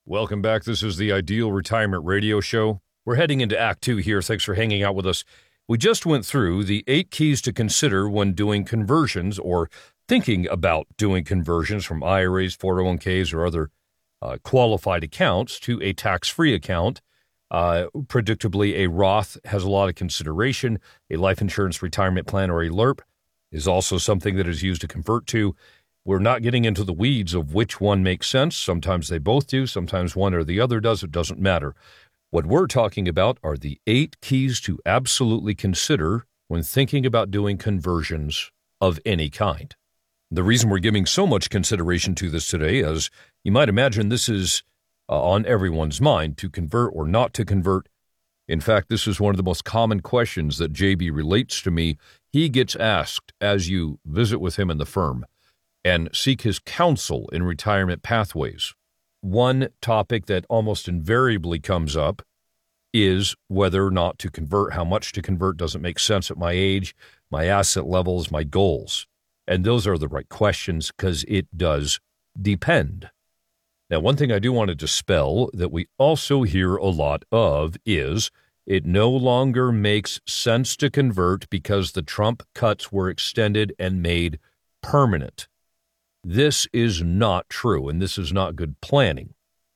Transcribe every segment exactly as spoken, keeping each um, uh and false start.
Welcome back. This is the Ideal Retirement Radio Show. We're heading into Act Two here. Thanks for hanging out with us. We just went through the eight keys to consider when doing conversions or thinking about doing conversions from I R As, four oh one k's, or other uh, qualified accounts to a tax-free account. Uh, predictably, a Roth has a lot of consideration. A life insurance retirement plan, or a L I R P, is also something that is used to convert to. We're not getting into the weeds of which one makes sense. Sometimes they both do. Sometimes one or the other does. It doesn't matter. What we're talking about are the eight keys to absolutely consider when thinking about doing conversions of any kind. The reason we're giving so much consideration to this today, as you might imagine, this is uh, on everyone's mind, to convert or not to convert. In fact, this is one of the most common questions that J B relates to me. He gets asked as you visit with him in the firm and seek his counsel in retirement pathways. One topic that almost invariably comes up is whether or not to convert, how much to convert, doesn't make sense at my age, my asset levels, my goals. And those are the right questions because it does depend. Now, one thing I do want to dispel that we also hear a lot of is it no longer makes sense to convert because the Trump cuts were extended and made permanent. This is not true, and this is not good planning.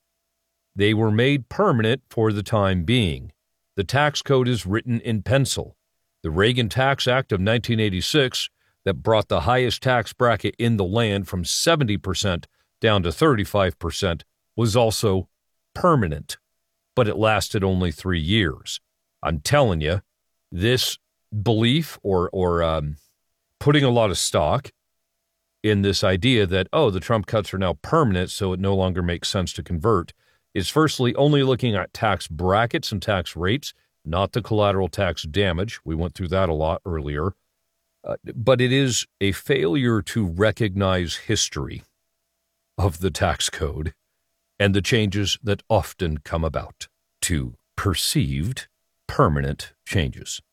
They were made permanent for the time being. The tax code is written in pencil. The Reagan Tax Act of nineteen eighty-six that brought the highest tax bracket in the land from seventy percent down to thirty-five percent was also permanent, but it lasted only three years. I'm telling you, this belief or, or um, putting a lot of stock in this idea that, oh, the Trump cuts are now permanent, so it no longer makes sense to convert, is firstly only looking at tax brackets and tax rates, not the collateral tax damage. We went through that a lot earlier. Uh, but it is a failure to recognize history of the tax code and the changes that often come about to perceived permanent changes.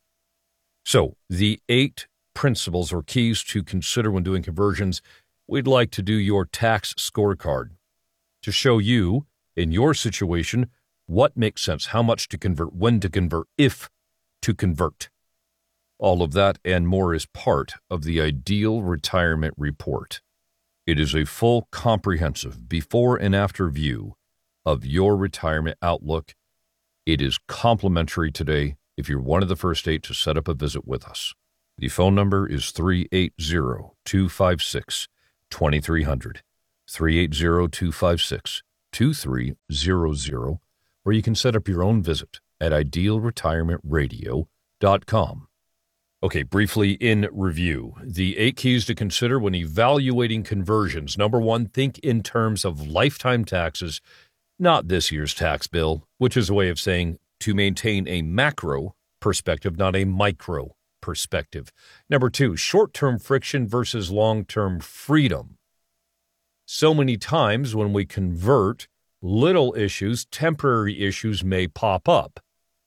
So the eight principles or keys to consider when doing conversions, we'd like to do your tax scorecard to show you, in your situation, what makes sense, how much to convert, when to convert, if to convert. All of that and more is part of the Ideal Retirement Report. It is a full, comprehensive before and after view of your retirement outlook. It is complimentary today if you're one of the first eight to set up a visit with us. The phone number is three eight zero, two five six, two three zero zero, three eight zero, two five six, two three zero zero, or you can set up your own visit at ideal retirement radio dot com. Okay, briefly in review, the eight keys to consider when evaluating conversions. Number one, think in terms of lifetime taxes, not this year's tax bill, which is a way of saying to maintain a macro perspective, not a micro perspective. Number two, short-term friction versus long-term freedom. So many times when we convert, little issues, temporary issues may pop up,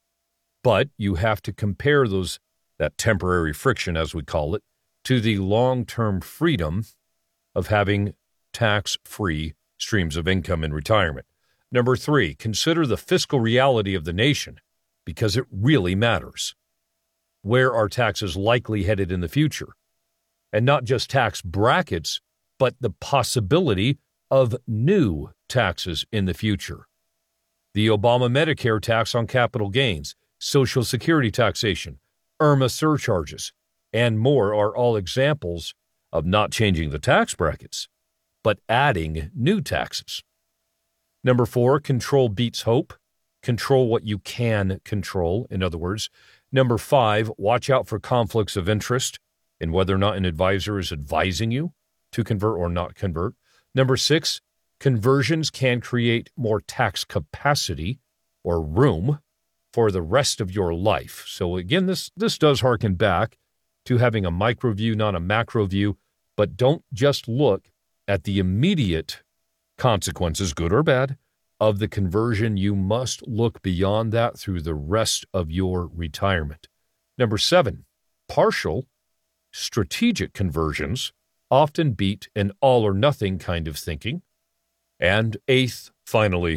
but you have to compare those that temporary friction, as we call it, to the long-term freedom of having tax-free streams of income in retirement. Number three, consider the fiscal reality of the nation, because it really matters. Where are taxes likely headed in the future? And not just tax brackets, but the possibility of new taxes in the future. The Obama Medicare tax on capital gains, Social Security taxation, IRMA surcharges, and more are all examples of not changing the tax brackets, but adding new taxes. Number four, control beats hope. Control what you can control, in other words. Number five, watch out for conflicts of interest and whether or not an advisor is advising you to convert or not convert. Number six, conversions can create more tax capacity or room for the rest of your life. So again, this, this does harken back to having a micro view, not a macro view, but don't just look at the immediate consequences, good or bad, of the conversion. You must look beyond that through the rest of your retirement. Number seven, partial strategic conversions often beat an all or nothing kind of thinking. And eighth, finally,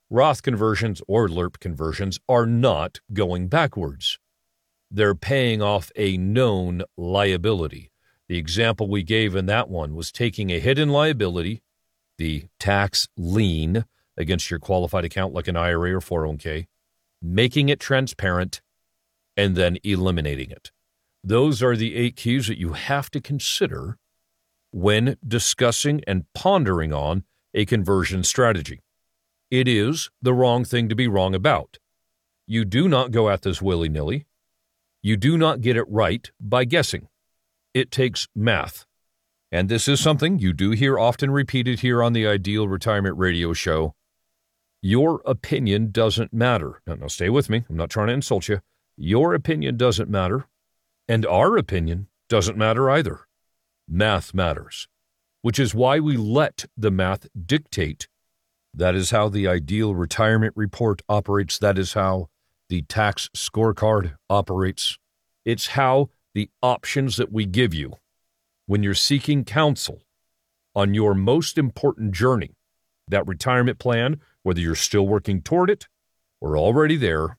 Roth conversions or L R P conversions are not going backwards. They're paying off a known liability. The example we gave in that one was taking a hidden liability, the tax lien against your qualified account like an I R A or four oh one k, making it transparent, and then eliminating it. Those are the eight keys that you have to consider when discussing and pondering on a conversion strategy. It is the wrong thing to be wrong about. You do not go at this willy-nilly. You do not get it right by guessing. It takes math. And this is something you do hear often repeated here on the Ideal Retirement Radio Show. Your opinion doesn't matter. Now, now stay with me. I'm not trying to insult you. Your opinion doesn't matter, and our opinion doesn't matter either. Math matters, which is why we let the math dictate. That is how the Ideal Retirement Report operates. That is how the tax scorecard operates. It's how the options that we give you when you're seeking counsel on your most important journey, that retirement plan, whether you're still working toward it or already there,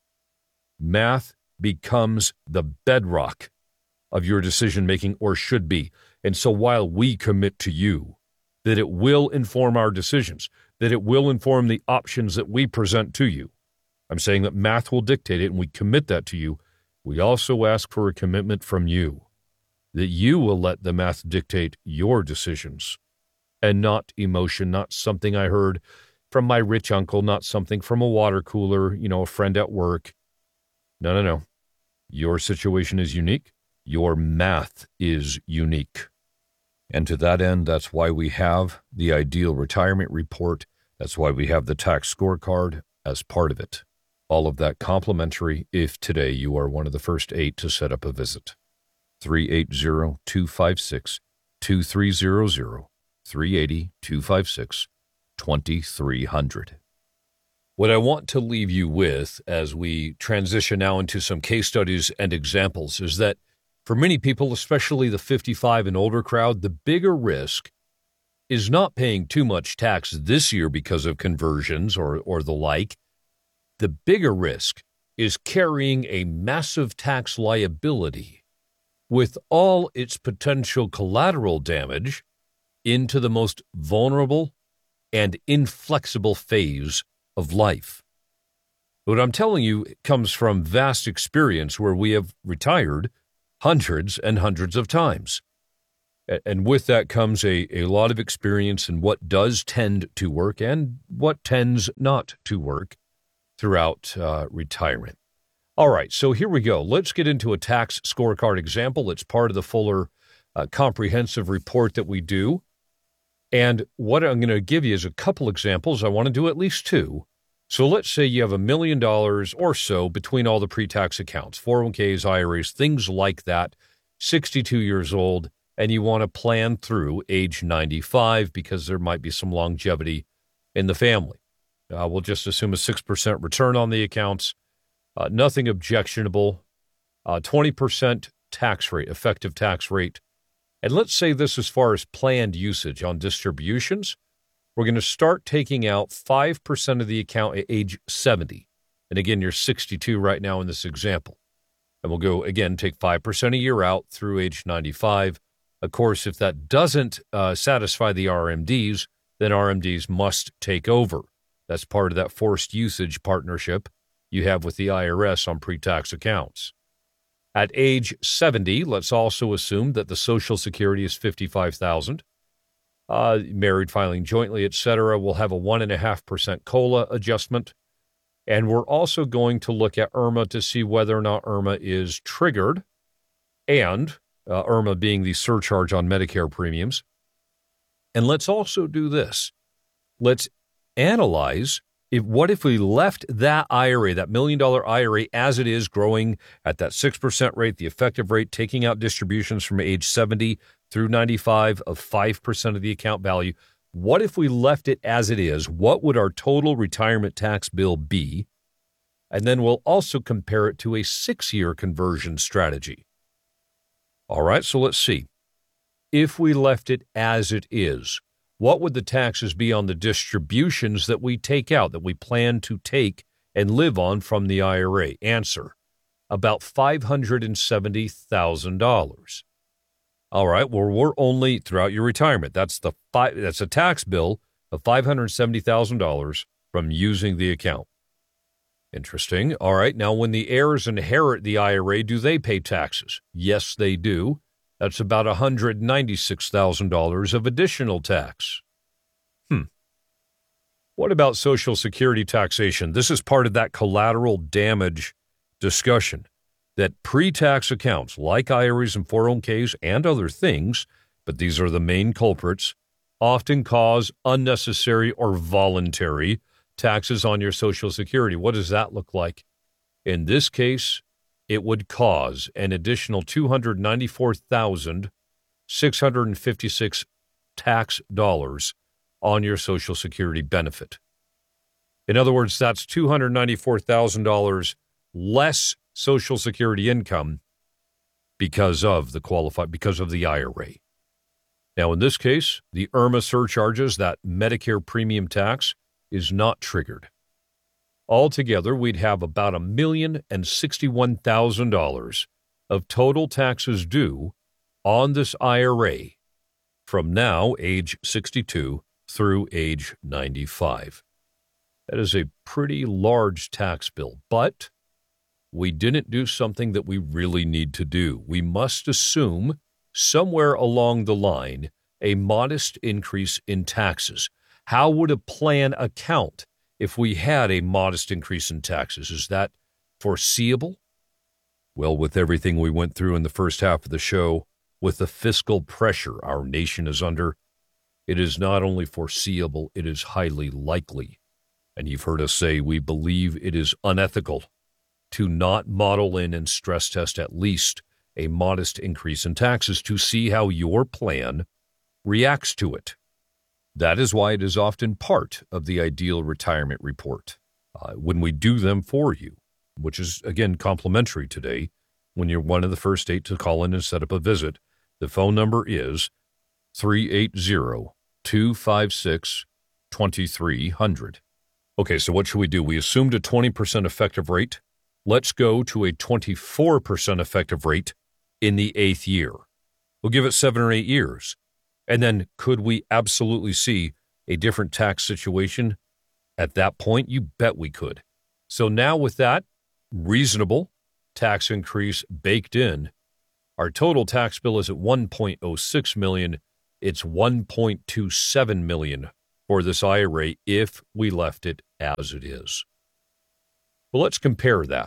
math becomes the bedrock of your decision-making, or should be. And so while we commit to you that it will inform our decisions, that it will inform the options that we present to you, I'm saying that math will dictate it, and we commit that to you. We also ask for a commitment from you that you will let the math dictate your decisions and not emotion, not something I heard from my rich uncle, not something from a water cooler, you know, a friend at work. No, no, no. Your situation is unique. Your math is unique. And to that end, that's why we have the Ideal Retirement Report. That's why we have the tax scorecard as part of it. All of that complimentary if today you are one of the first eight to set up a visit. three eight zero, two five six, two three zero zero, three eight zero, two five six, two three zero zero. What I want to leave you with as we transition now into some case studies and examples is that for many people, especially the fifty-five and older crowd, the bigger risk is not paying too much tax this year because of conversions or, or the like. The bigger risk is carrying a massive tax liability with all its potential collateral damage into the most vulnerable and inflexible phase of life. What I'm telling you comes from vast experience where we have retired hundreds and hundreds of times. And with that comes a, a lot of experience in what does tend to work and what tends not to work throughout uh, retirement. All right, so here we go. Let's get into a tax scorecard example. It's part of the fuller uh, comprehensive report that we do. And what I'm going to give you is a couple examples. I want to do at least two. So let's say you have a million dollars or so between all the pre-tax accounts, four oh one k's, I R As, things like that, sixty-two years old, and you want to plan through age ninety-five because there might be some longevity in the family. Uh, we'll just assume a six percent return on the accounts, uh, nothing objectionable, uh, twenty percent tax rate, effective tax rate. And let's say this as far as planned usage on distributions. We're going to start taking out five percent of the account at age seventy. And again, you're sixty-two right now in this example. And we'll go, again, take five percent a year out through age ninety-five. Of course, if that doesn't uh, satisfy the R M Ds, then R M Ds must take over. That's part of that forced usage partnership you have with the I R S on pre-tax accounts. At age seventy, let's also assume that the Social Security is fifty-five thousand dollars. Uh, married, filing jointly, et cetera, will have a one point five percent COLA adjustment. And we're also going to look at I R M A to see whether or not I R M A is triggered, and uh, I R M A being the surcharge on Medicare premiums. And let's also do this. Let's analyze if, what if we left that I R A, that million dollar I R A as it is, growing at that six percent rate, the effective rate, taking out distributions from age seventy through ninety-five of five percent of the account value. What if we left it as it is? What would our total retirement tax bill be? And then we'll also compare it to a six-year conversion strategy. All right, so let's see. If we left it as it is, what would the taxes be on the distributions that we take out, that we plan to take and live on from the I R A? Answer, about five hundred seventy thousand dollars. All right, well, we're only throughout your retirement. That's the five, that's a tax bill of five hundred seventy thousand dollars from using the account. Interesting. All right, now when the heirs inherit the I R A, do they pay taxes? Yes, they do. That's about one hundred ninety-six thousand dollars of additional tax. Hmm. What about Social Security taxation? This is part of that collateral damage discussion, that pre-tax accounts like I R As and four oh one k's and other things, but these are the main culprits, often cause unnecessary or voluntary taxes on your Social Security. What does that look like? In this case, it would cause an additional two hundred ninety-four thousand six hundred fifty-six tax dollars on your Social Security benefit. In other words, that's two hundred ninety-four thousand dollars less Social Security income because of the qualified, because of the I R A. Now, in this case, the I R M A surcharges, that Medicare premium tax, is not triggered. Altogether, we'd have about a million and sixty-one thousand dollars of total taxes due on this I R A from now, age sixty-two, through age ninety-five. That is a pretty large tax bill, but we didn't do something that we really need to do. We must assume somewhere along the line a modest increase in taxes. How would a plan account if we had a modest increase in taxes? Is that foreseeable? Well, with everything we went through in the first half of the show, with the fiscal pressure our nation is under, it is not only foreseeable, it is highly likely. And you've heard us say we believe it is unethical to not model in and stress test at least a modest increase in taxes to see how your plan reacts to it. That is why it is often part of the Ideal Retirement Report. Uh, when we do them for you, which is, again, complimentary today, when you're one of the first eight to call in and set up a visit, the phone number is three eight zero, two five six, two three zero zero. Okay, so what should we do? We assumed a twenty percent effective rate. Let's go to a twenty-four percent effective rate in the eighth year. We'll give it seven or eight years. And then could we absolutely see a different tax situation at that point? You bet we could. So now with that reasonable tax increase baked in, our total tax bill is at one point oh six million dollars. It's one point two seven million dollars for this I R A if we left it as it is. Well, let's compare that.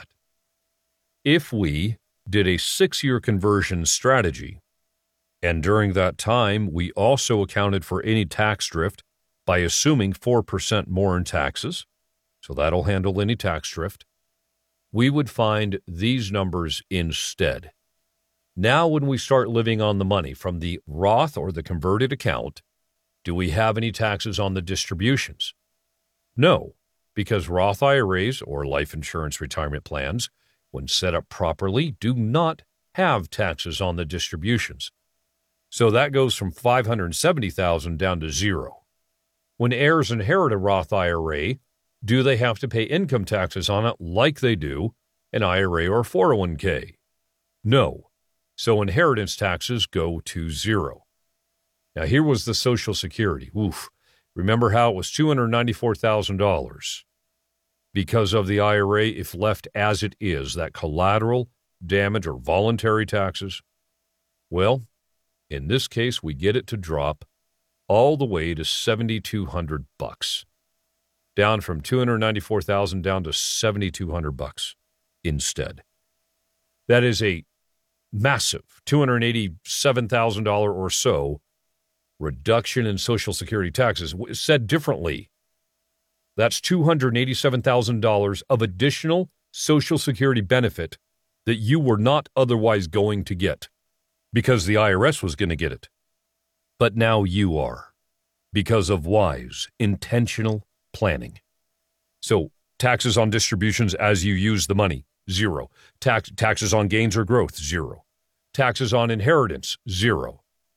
If we did a six-year conversion strategy, and during that time we also accounted for any tax drift by assuming four percent more in taxes, so that'll handle any tax drift, we would find these numbers instead. Now when we start living on the money from the Roth or the converted account, do we have any taxes on the distributions? No. Because Roth I R As or life insurance retirement plans, when set up properly, do not have taxes on the distributions. So that goes from five hundred seventy thousand dollars down to zero. When heirs inherit a Roth I R A, do they have to pay income taxes on it like they do an I R A or four oh one k? No. So inheritance taxes go to zero. Now here was the Social Security. Oof. Remember how it was two hundred ninety-four thousand dollars. Because of the I R A, if left as it is, that collateral damage or voluntary taxes, well, in this case, we get it to drop all the way to seven thousand two hundred bucks, down from two hundred ninety-four thousand down to seven thousand two hundred bucks instead. That is a massive two hundred eighty-seven thousand dollars or so reduction in Social Security taxes. Said differently, that's two hundred eighty-seven thousand dollars of additional Social Security benefit that you were not otherwise going to get because the I R S was going to get it. But now you are because of wise, intentional planning. So taxes on distributions as you use the money, zero. Tax, taxes on gains or growth, zero. Taxes on inheritance, zero.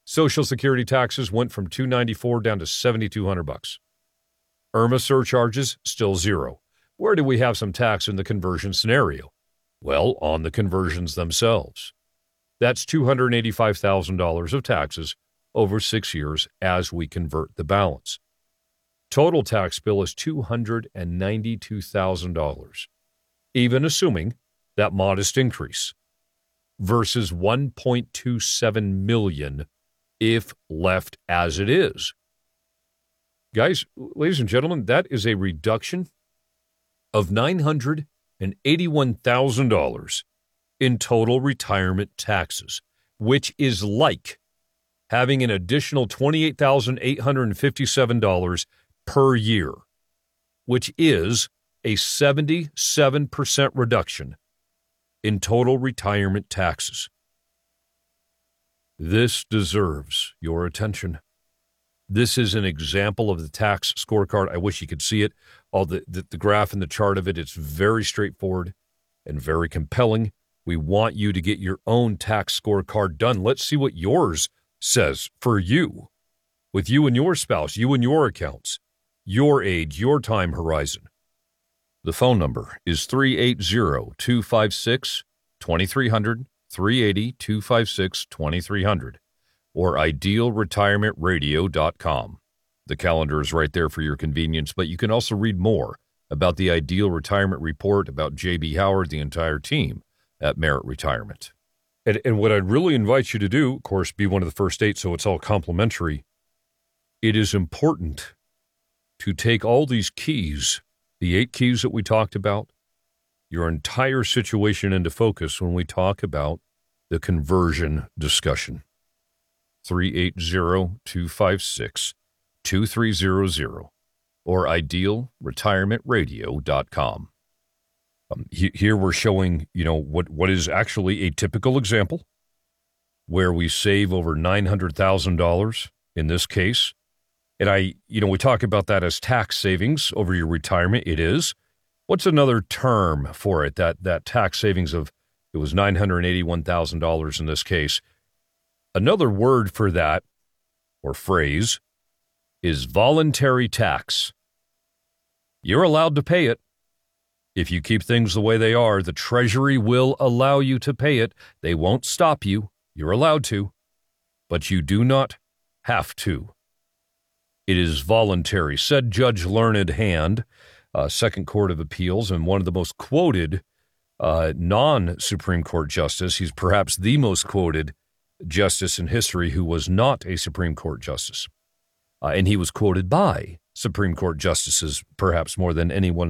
Social Security taxes went from two hundred ninety-four dollars down to seven thousand two hundred bucks. IRMA surcharges, still zero. Where do we have some tax in the conversion scenario? Well, on the conversions themselves. That's two hundred eighty-five thousand dollars of taxes over six years as we convert the balance. Total tax bill is two hundred ninety-two thousand dollars, even assuming that modest increase, versus one point two seven million dollars if left as it is. Guys, ladies and gentlemen, that is a reduction of nine hundred eighty-one thousand dollars in total retirement taxes, which is like having an additional twenty-eight thousand eight hundred fifty-seven dollars per year, which is a seventy-seven percent reduction in total retirement taxes. This deserves your attention. This is an example of the tax scorecard. I wish you could see it. All the, the, the graph and the chart of it, it's very straightforward and very compelling. We want you to get your own tax scorecard done. Let's see what yours says for you, with you and your spouse, you and your accounts, your age, your time horizon. The phone number is three eight zero, two five six, two three zero zero, three eight zero, two five six, two three zero zero, or ideal retirement radio dot com. The calendar is right there for your convenience, but you can also read more about the Ideal Retirement Report, about J B. Howard, the entire team at Merit Retirement. And, and what I'd really invite you to do, of course, be one of the first eight, so it's all complimentary. It is important to take all these keys, the eight keys that we talked about, your entire situation into focus when we talk about the conversion discussion. three eight zero, two five six, two three zero zero or ideal retirement radio dot com. Um, he, here we're showing, you know, what, what is actually a typical example where we save over nine hundred thousand dollars in this case. And I, you know, we talk about that as tax savings over your retirement. It is. What's another term for it? That, that tax savings of, it was nine hundred eighty-one thousand dollars in this case. Another word for that, or phrase, is voluntary tax. You're allowed to pay it. If you keep things the way they are, the Treasury will allow you to pay it. They won't stop you. You're allowed to. But you do not have to. It is voluntary, said Judge Learned Hand, uh, Second Court of Appeals, and one of the most quoted uh, non-Supreme Court justice. He's perhaps the most quoted justice in history who was not a Supreme Court justice. Uh, and he was quoted by Supreme Court justices perhaps more than anyone